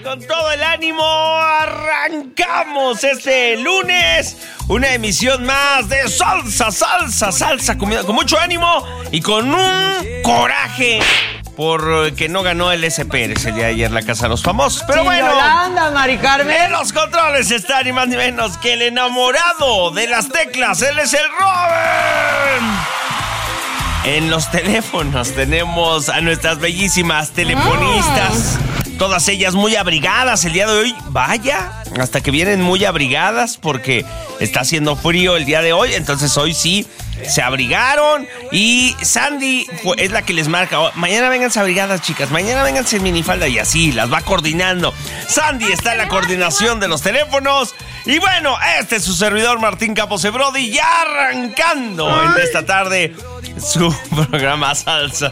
Con todo el ánimo arrancamos este lunes una emisión más de salsa con mucho ánimo y con un coraje porque no ganó el S. Pérez el día de ayer la Casa de los Famosos. Pero bueno, Yolanda, Mari Carmen. en los controles está ni más ni menos que el enamorado de las teclas. Él es el Robin. En los teléfonos tenemos a nuestras bellísimas telefonistas. Todas ellas muy abrigadas el día de hoy. Vaya, hasta que vienen muy abrigadas porque está haciendo frío el día de hoy. Entonces hoy sí se abrigaron. Y Sandy es la que les marca. Mañana vénganse abrigadas, chicas. Mañana vénganse en minifalda. Y así las va coordinando. Sandy está en la coordinación de los teléfonos. Y bueno, este es su servidor Martín Campos Brody. Ya arrancando en esta tarde su programa Salsa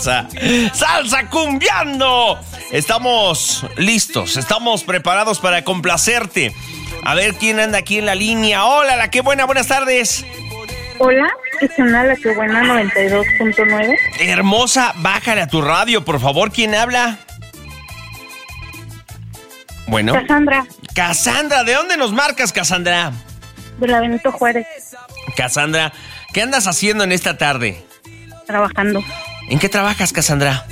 Cumbiando. Estamos listos, estamos preparados para complacerte. A ver quién anda aquí en la línea. Hola, la que buena, buenas tardes. Hola, es una La Que Buena 92.9. Hermosa, bájale a tu radio, por favor. ¿Quién habla? Bueno. Cassandra, ¿de dónde nos marcas, Cassandra? De la Benito Juárez. Cassandra, ¿qué andas haciendo en esta tarde? Trabajando. ¿En qué trabajas, Cassandra?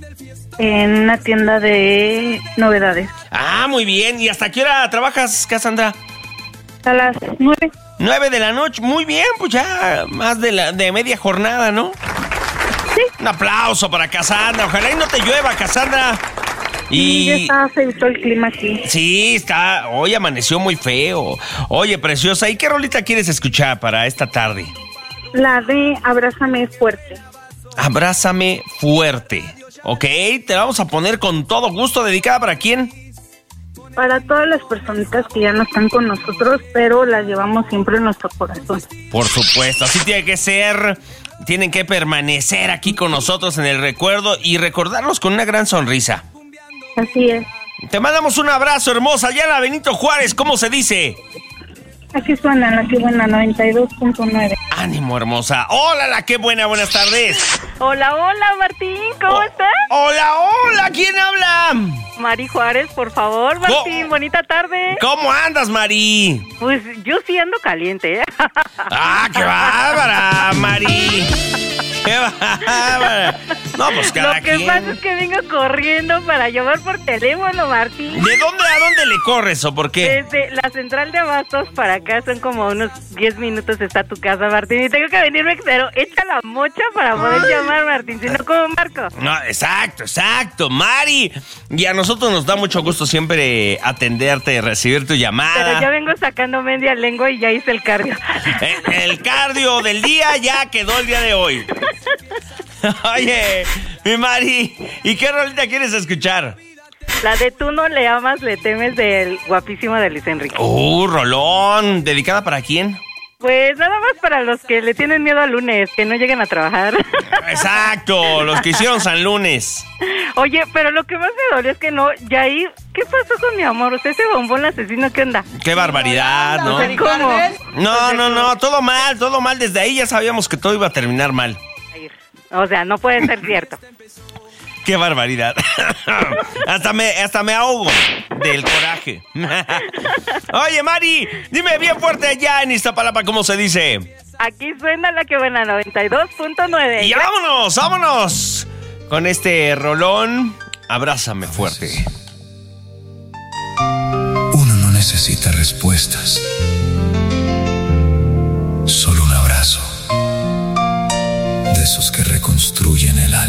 En una tienda de novedades. Ah, muy bien. ¿Y hasta qué hora trabajas, Cassandra? A las 9. 9 de la noche. Muy bien, pues ya más de media jornada, ¿no? Sí. Un aplauso para Cassandra. Ojalá y no te llueva, Cassandra. Y ya está, se gustó el clima aquí. Sí, está. Hoy amaneció muy feo. Oye, preciosa, ¿y qué rolita quieres escuchar para esta tarde? La de Abrázame Fuerte. Abrázame Fuerte. Ok, te la vamos a poner con todo gusto. ¿Dedicada para quién? Para todas las personitas que ya no están con nosotros, pero las llevamos siempre en nuestro corazón. Por supuesto, así tiene que ser. Tienen que permanecer aquí con nosotros en el recuerdo y recordarlos con una gran sonrisa. Así es. Te mandamos un abrazo, hermosa. Allá en la Benito Juárez, ¿cómo se dice? Aquí suena La Que Buena 92.9. Ánimo, hermosa. Hola, la que buena, buenas tardes. Hola, Martín, ¿cómo estás? Hola, ¿quién habla? Mari Juárez, por favor, Martín, bonita tarde. ¿Cómo andas, Mari? Pues yo sí ando caliente, ¿eh? ¡Ah, qué bárbara, Mari! ¡Qué bárbara! No, pues cada Lo que quien. pasa es que vengo corriendo para llamar por teléfono, Martín. ¿De dónde a dónde le corres o por qué? Desde la central de abastos para acá son como unos 10 minutos está tu casa, Martín. Y tengo que venirme, pero echa la mocha para poder llamar, Martín, si no, ¿cómo marco? No, exacto, Mari. Y a nosotros nos da mucho gusto siempre atenderte, recibir tu llamada. Pero ya vengo sacando media lengua y ya hice el cardio. El cardio del día ya quedó el día de hoy. Oye, mi Mari, ¿y qué rolita quieres escuchar? La de Tú no le amas, le temes del guapísimo de Luis Enrique. Rolón. ¿Dedicada para quién? Pues nada más para los que le tienen miedo al lunes, que no lleguen a trabajar. Exacto, los que hicieron San Lunes. Oye, pero lo que más me dolió es que no, Yair, ¿qué pasó con mi amor? ¿Usted ese bombón asesino qué onda? Qué barbaridad, ¿no? ¿Cómo? No, todo mal. Desde ahí ya sabíamos que todo iba a terminar mal. O sea, no puede ser cierto. Qué barbaridad. hasta me ahogo del coraje. Oye, Mari, dime bien fuerte allá en Iztapalapa, ¿cómo se dice? Aquí suena La Que Buena 92.9. Y vámonos con este rolón. Abrázame fuerte. Uno no necesita respuestas, solo un abrazo, de esos que reconstruyen el alma.